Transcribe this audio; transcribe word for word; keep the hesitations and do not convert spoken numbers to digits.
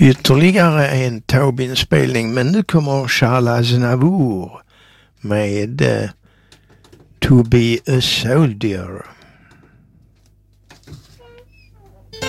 Ytterligare en Taube-inspelning, men nu kommer Charles Aznavour med uh, To Be a Soldier.